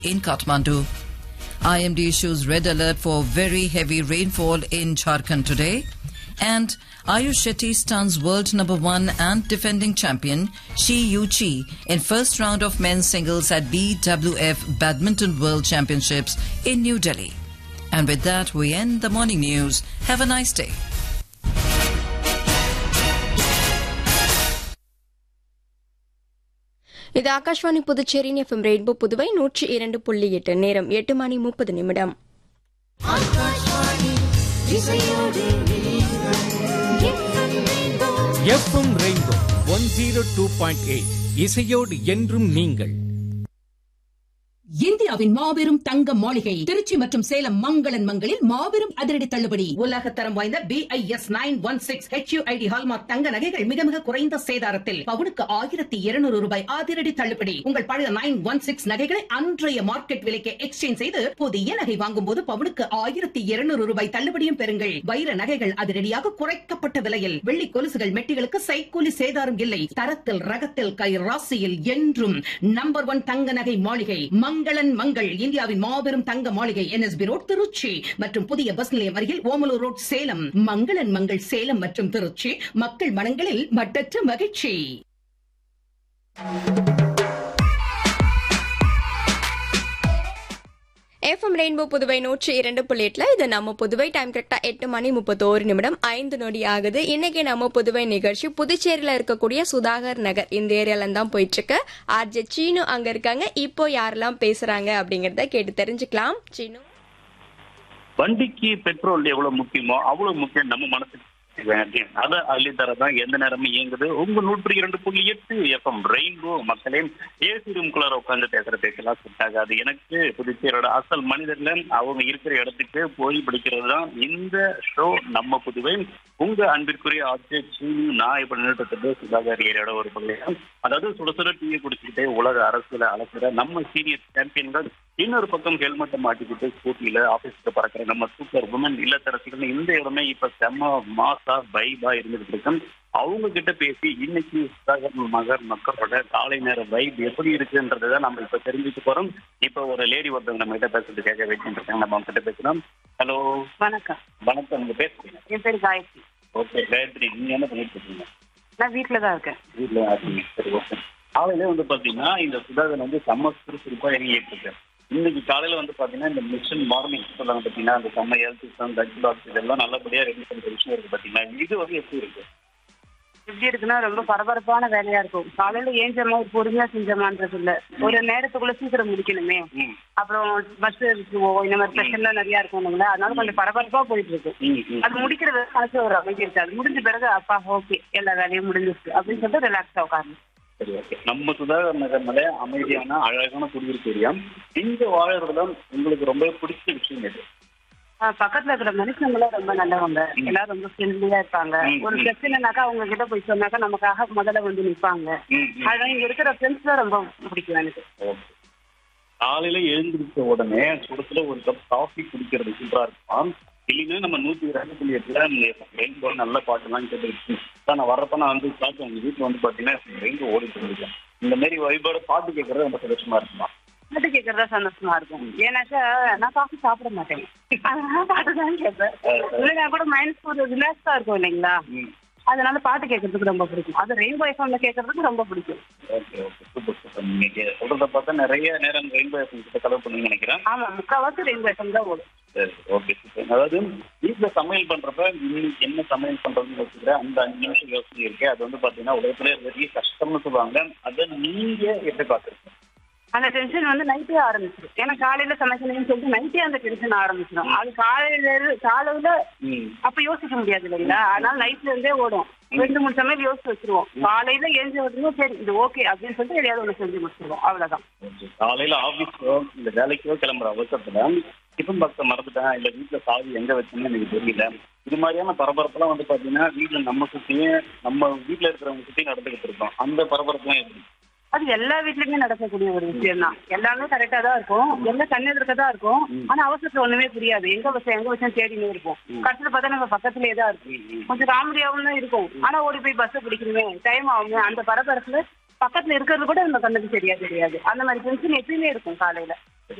in Kathmandu. IMD issues red alert for very heavy rainfall in Jharkhand today. And Ayush Shetty stuns world number 1 and defending champion Shi Yu-chi in first round of men's singles at BWF Badminton World Championships in New Delhi. And with that, we end the morning news. Have a nice day. இது Akashvani Puducherry FM rainbow Puduvai 102.8 நேரம் 8:30 FM rainbow 102.8 இசையோடு என்றும் நீங்கள். இந்தியாவின் மாபெரும் தங்க மாளிகை திருச்சி மற்றும் சேலம் மங்களன் மங்களில் மாபெரும் அதிரடி தள்ளுபடி. உலக தரம் வாய்ந்த BIS 916 HUID ஹால்மார்க் தங்க நகைகள் மிக மிக குறைந்த சேதாரத்தில் பவுனுக்கு 1200 ரூபாய் அதிரடி தள்ளுபடி. உங்கள் பழைய 916 நகைகளை அன்றைய மார்க்கெட் விலைக்கு எக்ஸ்சேஞ்ச் செய்து புதிய நகை வாங்கும் போது பவுனுக்கு 1200 ரூபாய் தள்ளுபடியும் பெறுங்கள். வைர நகைகள் அதிரடியாக குறைக்கப்பட்ட விலையில், வெள்ளி கொலுசுகள் மெட்டிகளுக்கு சைக்கூலி சேதாரம் இல்லை. தரத்தில் ரகத்தில் கை ராசியில் என்றும் நம்பர் 1 தங்க நகை மாளிகை மங்களன் மங்கள். இந்தியாவின் மாபெரும் தங்க மாளிகை NSB ரோட் திருச்சி மற்றும் புதிய பஸ் நிலையம் அருகில் ஓமலூர் ரோட் சேலம். மங்களன் மங்கள் சேலம் மற்றும் திருச்சி, மக்கள் மனங்களில் மட்டற்ற மகிழ்ச்சி. எஃப்எம் ரெயின்போ புதுவை 102.8 இது நம்ம புதுவை. டைம் கரெக்டா 8:31 5 நொடி ஆகுது. இன்னைக்கு நம்ம புதுவை நிகழ்ச்சி புதுச்சேரியில இருக்கக்கூடிய சுதாகர் நகர் இந்த ஏரியால தான் போயிட்டு இருக்கு. ஆர்ஜே சீனு அங்க இருக்காங்க. இப்போ யாரெல்லாம் பேசுறாங்க அப்படிங்கறத கேட்டு தெரிஞ்சுக்கலாம். சீனு, வண்டிக்கு பெட்ரோல் எவ்வளவு முக்கியமோ அவ்வளவு முக்கியம் நம்ம மனசுக்கு. அத அள்ளித்தரதான் எந்த நேரமும் இயங்குது உங்க 102.8 எஃப்எம் ரெயின்போ. மக்களே, ஏசி ரூம்குள்ளார உட்காந்து பேசுற பேசலாம் செட் ஆகாது. எனக்கு புதுச்சேரியோட அசல் மனிதர்ல அவங்க இருக்கிற இடத்துக்கு போய் பிடிக்கிறது தான் இந்த ஷோ நம்ம புதுவை. உங்க அன்பிற்குரிய ஆப்ஜெக்ட் நான் இப்ப நிறுத்தது சுதாகர் ஏரியோட ஒரு பகுதியா. அதாவது சுட டீயை குடிச்சுக்கிட்டே உலக அரசியல அழைக்கிற நம்ம சீனியர் சாம்பியன்கள், இன்னொரு பக்கம் ஹெல்மெட்டை மாட்டிக்கிட்டு ஸ்கூட்டியில ஆபீஸ்க்கு பறக்கிற நம்ம சூப்பர் உமன் இல்லத்தரசிகள். இந்த இடமே இப்ப செம்ம மாசா வைபா இருந்துகிட்டு இருக்கோம். அவங்க கிட்ட பேசி இன்னைக்கு சுதாகர் நகர் மக்களோட காலை நேர வைப் எப்படி இருக்குன்றதை நம்ம இப்ப தெரிஞ்சுட்டு போறோம். இப்ப ஒரு லேடி ஒருத்தவங்க நம்ம கிட்ட பேசுறது கேட்க வெயிட் பண்ணிருக்காங்க. நம்ம அவங்க கிட்ட பேசலாம். ஹலோ, வணக்கம். வணக்கம், உங்க பேர்? என் பேர் காயத்ரி. ஓகே காயத்ரி, நீங்க என்ன பண்ணிட்டு இருக்கீங்க? நான் வீட்டுலதான் இருக்கேன். வீட்டுல இருக்கீங்க, சரி ஓகே. காலையில பாத்தீங்கன்னா இந்த சுதாகர் செம்ம சுறுசுறுப்பா இறங்கிட்டு இருக்கு. இன்னைக்கு காலையில பாத்தீங்கன்னா இந்த மிஷன் மார்னிங் சொல்றாங்க பாத்தீங்கன்னா, அந்த செம்ம ஹெல்த் சிஸ்டம் டச் பாக்ஸ் இதெல்லாம் நல்லபடியா ரெடி பண்ற விஷயம் இருக்கு பாத்தீங்கன்னா. இது எப்படி இருக்கு? எப்படி இருக்குன்னா ரொம்ப பரபரப்பான வேலையா இருக்கும். காலையில ஏஞ்சமா ஒரு பொறுமையா செஞ்சமான்றது இல்ல, ஒரு நேரத்துக்குள்ள சீக்கிரம் முடிக்கணுமே. அப்புறம் பஸ் இருக்குவோம், இந்த மாதிரி பிரச்சனை நிறைய இருக்கும். அதனால கொஞ்சம் பரபரப்பா போயிட்டு இருக்கு. அது முடிக்கிறது மனசு ஒரு அமைதி இருக்காது. முடிஞ்ச பிறகு அப்பா ஓகே எல்லா வேலையும் முடிஞ்சிருக்கு அப்படின்னு சொல்லிட்டு ரிலாக்ஸா உட்காந்து. சரி ஓகே. நம்ம சுதாகர் நகர்னால அமைதியான அழகான குடியிருப்பு ஏரியா. இங்க வாழறதுல உங்களுக்கு ரொம்ப பிடிச்ச விஷயம் எது? பக்கத்துல இருக்கிற மனுஷங்களும் ரொம்ப நல்லவங்க, எல்லாரும் ரொம்ப ஃப்ரெண்ட்லியா இருப்பாங்க. ஒரு பிரச்சனைனாக்கா அவங்க கிட்ட போய் சொன்னாக்கா நமக்காக முதல்ல நிற்பாங்க. அதனால இங்க இருக்கிற ஃப்ரெண்ட்ஸ் தான் ரொம்ப பிடிக்கும் எனக்கு. காலையில எழுந்திருச்ச உடனே சுடத்துல ஒரு கப் காஃபி குடிக்கிறது சூப்பரா இருக்கும். இல்லைன்னா நம்ம 102.8 நல்ல பாட்டுலாம் கேட்டு நான் வர்றப்ப நான் பார்த்தேன் உங்க வீட்டுல பாத்தீங்கன்னா ரெயின்போ ஓடிட்டு இருக்கேன். இந்த மாதிரி வைபோட பாட்டு கேட்கறது ரொம்ப சந்தோஷமா இருக்குமா? பாட்டு கேட்கறதா சந்தோஷமா இருக்கும். ஏன்னாக்கா நான் காஃபி சாப்பிட மாட்டேன், அதனால பாட்டு தான் கேட்பேன். இல்லைன்னா கூட மைண்ட் ஒரு ரிலாக்ஸா இருக்கும் இல்லைங்களா, அதனால பாட்டு கேட்கறதுக்கு ரொம்ப பிடிக்கும். அது ரெயின்போ எஃப்எம்ல கேட்கறதுக்கு ரொம்ப பிடிக்கும். Okay okay, super super. நீங்க சொல்றத பார்த்தா நிறைய நேரம் ரெயின்போ எஃப்எம் கிட்ட கலவு பண்ணி நினைக்கிறேன். ஆமா, முக்கால்வாசி ரெயின்போ எஃப்எம் தான் ஓடும். சரி ஓகே சூப்பர். அதாவது வீட்டுல சமையல் பண்றப்ப இன்னைக்கு என்ன சமையல் பண்றதுன்னு யோசிக்கிற அந்த 5 நிமிஷம் யோசனை இருக்கு. அது பாத்தீங்கன்னா உலகத்துல பெரிய கஷ்டம்னு சொல்லுவாங்க. அதை நீங்க எப்படி பாத்துருக்கீங்க? அந்த டென்ஷன் நைட்டே ஆரம்பிச்சிடும். ஏன்னா காலையில சமைக்கணும்னு சொல்லிட்டு நைட்டே அந்த டென்ஷன் ஆரம்பிச்சிடும். அது காலையில அப்ப யோசிக்க முடியாது இல்லைங்களா, அதனால நைட்ல இருந்தே ஓடும். 2-3 சமையல் யோசிச்சு வச்சிருவோம். காலையில ஏஞ்சி வச்சுருவோம், சரி இது ஓகே அப்படின்னு சொல்லிட்டு எதையாவது ஒண்ணு செஞ்சு முடிச்சிருவோம், அவ்வளவுதான். காலையில ஆபீஸ்க்கோ இந்த வேலைக்கோ கிளம்புற அவசரத்துல டிஃபன் பாக்ஸை மறந்துட்டேன், இல்ல வீட்டுல சாவி எங்க வச்சுன்னு எனக்கு தெரியல, இது மாதிரியான பரபரப்பெல்லாம் பாத்தீங்கன்னா வீட்டுல நம்ம சுத்தியும் நம்ம வீட்டுல இருக்கிறவங்க சுத்தியும் நடந்துகிட்டு இருக்கோம். அந்த பரபரப்புலாம் எப்படி? அது எல்லா வீட்லயுமே நடக்கக்கூடிய ஒரு விஷயம் தான். எல்லாமே கரெக்டா தான் இருக்கும், எல்லாம் கண்ணு இருக்கதான் இருக்கும். ஆனா அவசரத்துல ஒண்ணுமே புரியாது, எங்க வச்சம் தேடினே இருப்போம். கடைசியில பார்த்தா நம்ம பக்கத்துலயே தான் இருக்கும். கொஞ்சம் காமெடியாவும் தான் இருக்கும். ஆனா ஓடி போய் பஸ் பிடிக்கணுமே, டைம் ஆகும். அந்த பரபரப்புல பக்கத்துல இருக்கிறது கூட நம்ம கண்ணுக்கு சரியா தெரியாது. அந்த மாதிரி டென்ஷன் எப்பயுமே இருக்கும் காலையில.